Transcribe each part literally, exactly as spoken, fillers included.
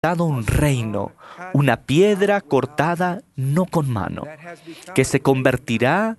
un reino, una piedra cortada no con mano, que se convertirá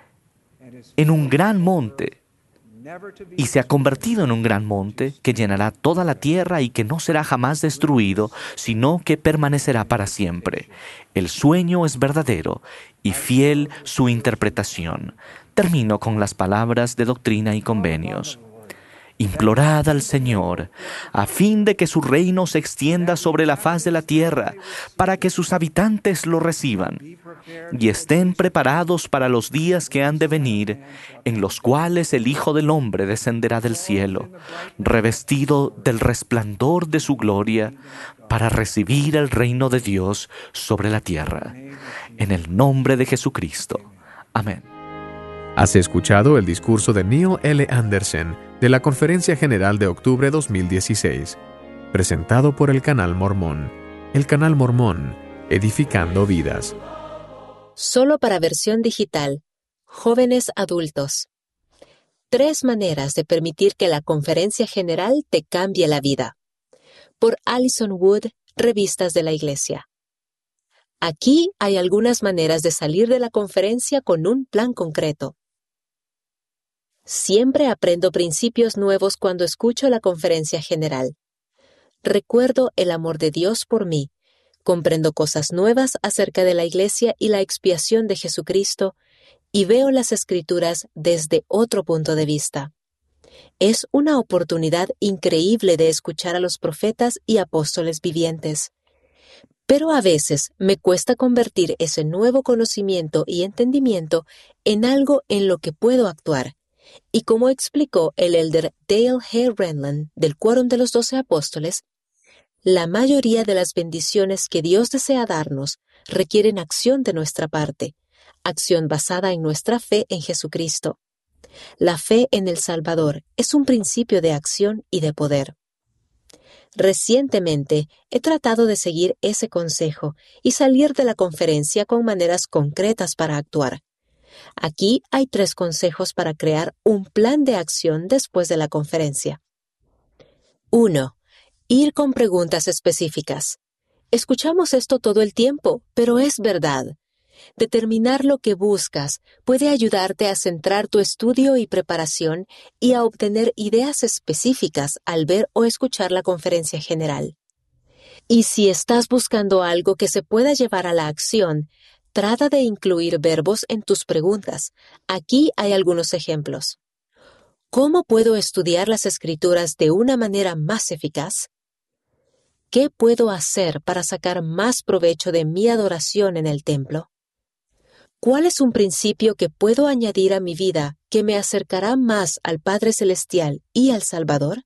en un gran monte, y se ha convertido en un gran monte que llenará toda la tierra y que no será jamás destruido, sino que permanecerá para siempre. El sueño es verdadero y fiel su interpretación. Termino con las palabras de Doctrina y Convenios. Implorad al Señor, a fin de que su reino se extienda sobre la faz de la tierra, para que sus habitantes lo reciban, y estén preparados para los días que han de venir, en los cuales el Hijo del Hombre descenderá del cielo, revestido del resplandor de su gloria, para recibir el reino de Dios sobre la tierra. En el nombre de Jesucristo. Amén. Has escuchado el discurso de Neil L. Anderson de la Conferencia General de octubre dos mil dieciséis, presentado por el Canal Mormón. El Canal Mormón, edificando vidas. Solo para versión digital. Jóvenes adultos. Tres maneras de permitir que la Conferencia General te cambie la vida. Por Allison Wood, Revistas de la Iglesia. Aquí hay algunas maneras de salir de la conferencia con un plan concreto. Siempre aprendo principios nuevos cuando escucho la Conferencia General. Recuerdo el amor de Dios por mí. Comprendo cosas nuevas acerca de la Iglesia y la expiación de Jesucristo, y veo las Escrituras desde otro punto de vista. Es una oportunidad increíble de escuchar a los profetas y apóstoles vivientes. Pero a veces me cuesta convertir ese nuevo conocimiento y entendimiento en algo en lo que puedo actuar. Y como explicó el elder Dale H. Renlund del Quórum de los Doce Apóstoles, la mayoría de las bendiciones que Dios desea darnos requieren acción de nuestra parte, acción basada en nuestra fe en Jesucristo. La fe en el Salvador es un principio de acción y de poder. Recientemente he tratado de seguir ese consejo y salir de la conferencia con maneras concretas para actuar. Aquí hay tres consejos para crear un plan de acción después de la conferencia. uno. Ir con preguntas específicas. Escuchamos esto todo el tiempo, pero es verdad. Determinar lo que buscas puede ayudarte a centrar tu estudio y preparación y a obtener ideas específicas al ver o escuchar la conferencia general. Y si estás buscando algo que se pueda llevar a la acción, trata de incluir verbos en tus preguntas. Aquí hay algunos ejemplos. ¿Cómo puedo estudiar las Escrituras de una manera más eficaz? ¿Qué puedo hacer para sacar más provecho de mi adoración en el templo? ¿Cuál es un principio que puedo añadir a mi vida que me acercará más al Padre Celestial y al Salvador?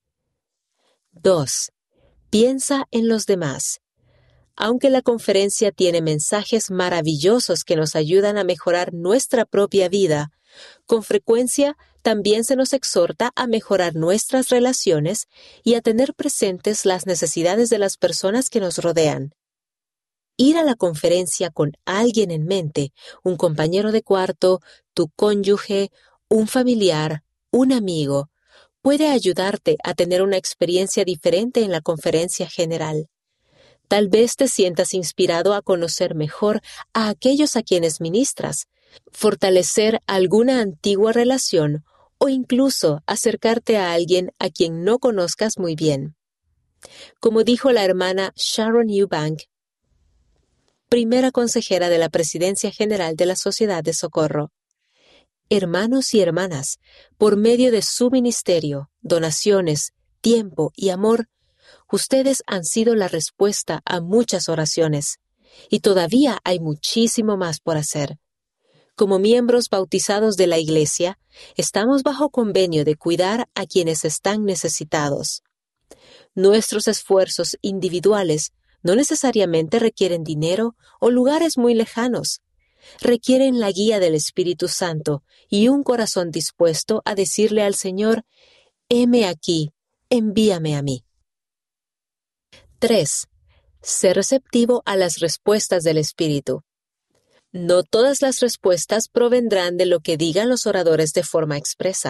dos. Piensa en los demás. Aunque la conferencia tiene mensajes maravillosos que nos ayudan a mejorar nuestra propia vida, con frecuencia también se nos exhorta a mejorar nuestras relaciones y a tener presentes las necesidades de las personas que nos rodean. Ir a la conferencia con alguien en mente, un compañero de cuarto, tu cónyuge, un familiar, un amigo, puede ayudarte a tener una experiencia diferente en la conferencia general. Tal vez te sientas inspirado a conocer mejor a aquellos a quienes ministras, fortalecer alguna antigua relación o incluso acercarte a alguien a quien no conozcas muy bien. Como dijo la hermana Sharon Eubank, primera consejera de la Presidencia General de la Sociedad de Socorro, hermanos y hermanas, por medio de su ministerio, donaciones, tiempo y amor, ustedes han sido la respuesta a muchas oraciones, y todavía hay muchísimo más por hacer. Como miembros bautizados de la Iglesia, estamos bajo convenio de cuidar a quienes están necesitados. Nuestros esfuerzos individuales no necesariamente requieren dinero o lugares muy lejanos. Requieren la guía del Espíritu Santo y un corazón dispuesto a decirle al Señor, heme aquí, envíame a mí. tres. Ser receptivo a las respuestas del Espíritu. No todas las respuestas provendrán de lo que digan los oradores de forma expresa.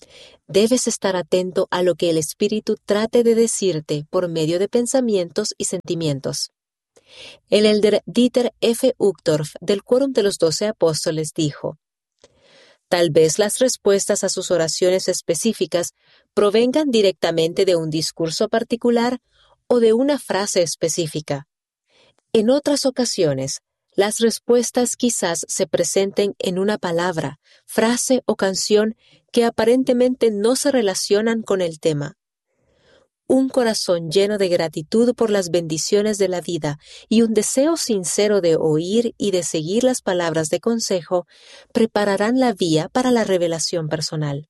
Debes estar atento a lo que el Espíritu trate de decirte por medio de pensamientos y sentimientos. El elder Dieter F. Uchtdorf del Quórum de los Doce Apóstoles dijo: tal vez las respuestas a sus oraciones específicas provengan directamente de un discurso particular o de una frase específica. En otras ocasiones, las respuestas quizás se presenten en una palabra, frase o canción que aparentemente no se relacionan con el tema. Un corazón lleno de gratitud por las bendiciones de la vida y un deseo sincero de oír y de seguir las palabras de consejo prepararán la vía para la revelación personal.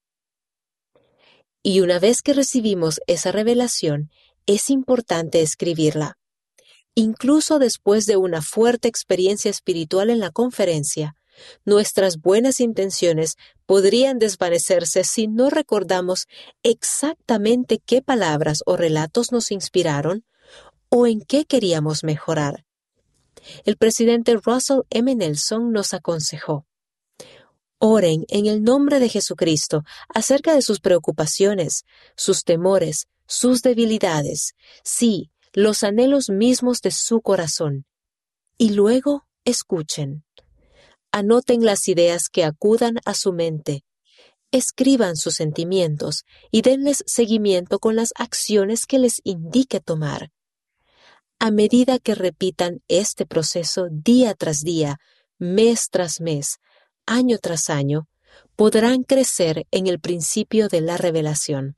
Y una vez que recibimos esa revelación, es importante escribirla. Incluso después de una fuerte experiencia espiritual en la conferencia, nuestras buenas intenciones podrían desvanecerse si no recordamos exactamente qué palabras o relatos nos inspiraron o en qué queríamos mejorar. El presidente Russell M. Nelson nos aconsejó: oren en el nombre de Jesucristo acerca de sus preocupaciones, sus temores, sus debilidades, sí, los anhelos mismos de su corazón. Y luego escuchen. Anoten las ideas que acudan a su mente. Escriban sus sentimientos y denles seguimiento con las acciones que les indique tomar. A medida que repitan este proceso día tras día, mes tras mes, año tras año, podrán crecer en el principio de la revelación.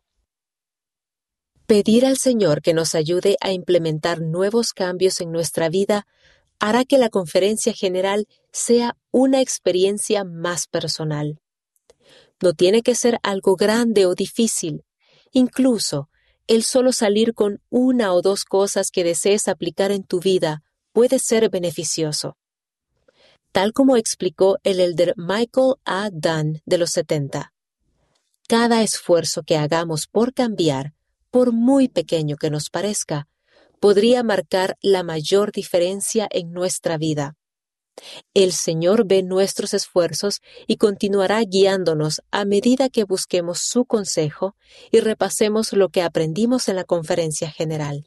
Pedir al Señor que nos ayude a implementar nuevos cambios en nuestra vida hará que la conferencia general sea una experiencia más personal. No tiene que ser algo grande o difícil. Incluso, el solo salir con una o dos cosas que desees aplicar en tu vida puede ser beneficioso. Tal como explicó el elder Michael A. Dunn de los setenta, cada esfuerzo que hagamos por cambiar, por muy pequeño que nos parezca, podría marcar la mayor diferencia en nuestra vida. El Señor ve nuestros esfuerzos y continuará guiándonos a medida que busquemos su consejo y repasemos lo que aprendimos en la conferencia general.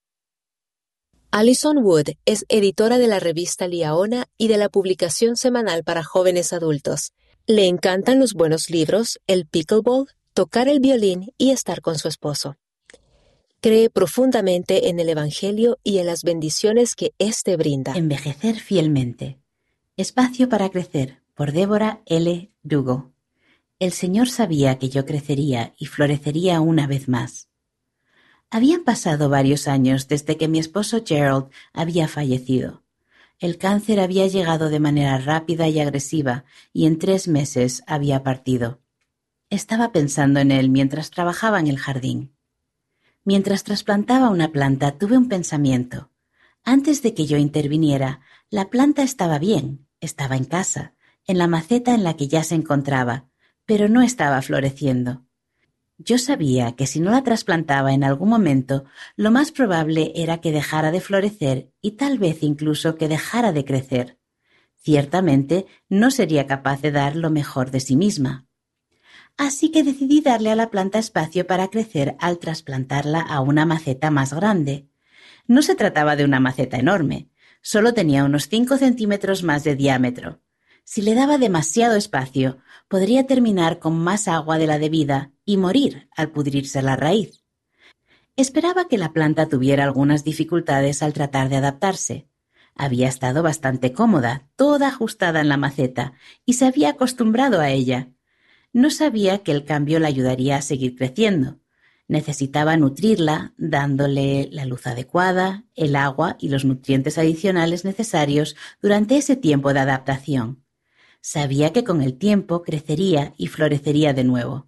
Alison Wood es editora de la revista Liaona y de la publicación semanal para jóvenes adultos. Le encantan los buenos libros, el pickleball, tocar el violín y estar con su esposo. Cree profundamente en el Evangelio y en las bendiciones que éste brinda. Envejecer fielmente. Espacio para crecer, por Deborah L. Dugo. El Señor sabía que yo crecería y florecería una vez más. Habían pasado varios años desde que mi esposo Gerald había fallecido. El cáncer había llegado de manera rápida y agresiva y en tres meses había partido. Estaba pensando en él mientras trabajaba en el jardín. Mientras trasplantaba una planta, tuve un pensamiento. Antes de que yo interviniera, la planta estaba bien, estaba en casa, en la maceta en la que ya se encontraba, pero no estaba floreciendo. Yo sabía que si no la trasplantaba en algún momento, lo más probable era que dejara de florecer y tal vez incluso que dejara de crecer. Ciertamente no sería capaz de dar lo mejor de sí misma. Así que decidí darle a la planta espacio para crecer al trasplantarla a una maceta más grande. No se trataba de una maceta enorme, solo tenía unos cinco centímetros más de diámetro. Si le daba demasiado espacio, podría terminar con más agua de la debida y morir al pudrirse la raíz. Esperaba que la planta tuviera algunas dificultades al tratar de adaptarse. Había estado bastante cómoda, toda ajustada en la maceta, y se había acostumbrado a ella. No sabía que el cambio la ayudaría a seguir creciendo. Necesitaba nutrirla, dándole la luz adecuada, el agua y los nutrientes adicionales necesarios durante ese tiempo de adaptación. Sabía que con el tiempo crecería y florecería de nuevo.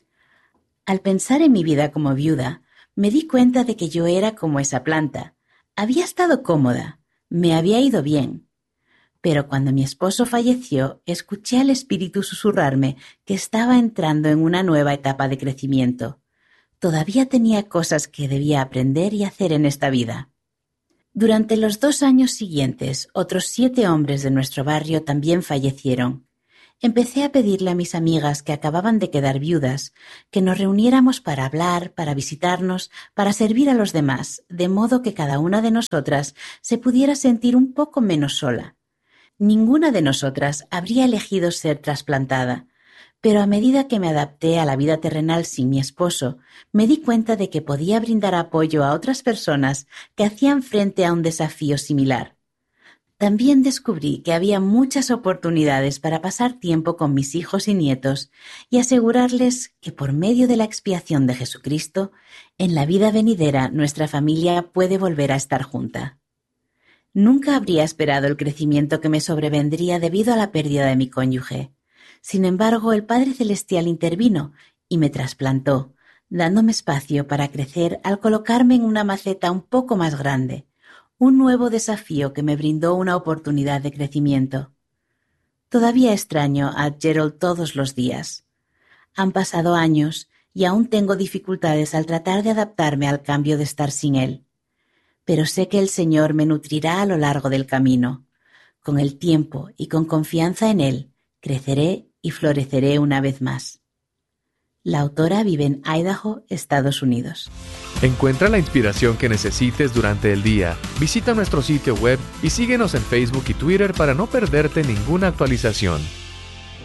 Al pensar en mi vida como viuda, me di cuenta de que yo era como esa planta. Había estado cómoda, me había ido bien. Pero cuando mi esposo falleció, escuché al Espíritu susurrarme que estaba entrando en una nueva etapa de crecimiento. Todavía tenía cosas que debía aprender y hacer en esta vida. Durante los dos años siguientes, otros siete hombres de nuestro barrio también fallecieron. Empecé a pedirle a mis amigas que acababan de quedar viudas que nos reuniéramos para hablar, para visitarnos, para servir a los demás, de modo que cada una de nosotras se pudiera sentir un poco menos sola. Ninguna de nosotras habría elegido ser trasplantada, pero a medida que me adapté a la vida terrenal sin mi esposo, me di cuenta de que podía brindar apoyo a otras personas que hacían frente a un desafío similar. También descubrí que había muchas oportunidades para pasar tiempo con mis hijos y nietos y asegurarles que por medio de la expiación de Jesucristo, en la vida venidera nuestra familia puede volver a estar junta. Nunca habría esperado el crecimiento que me sobrevendría debido a la pérdida de mi cónyuge. Sin embargo, el Padre Celestial intervino y me trasplantó, dándome espacio para crecer al colocarme en una maceta un poco más grande. Un nuevo desafío que me brindó una oportunidad de crecimiento. Todavía extraño a Gerald todos los días. Han pasado años y aún tengo dificultades al tratar de adaptarme al cambio de estar sin él. Pero sé que el Señor me nutrirá a lo largo del camino. Con el tiempo y con confianza en él, creceré y floreceré una vez más. La autora vive en Idaho, Estados Unidos. Encuentra la inspiración que necesites durante el día. Visita nuestro sitio web y síguenos en Facebook y Twitter para no perderte ninguna actualización.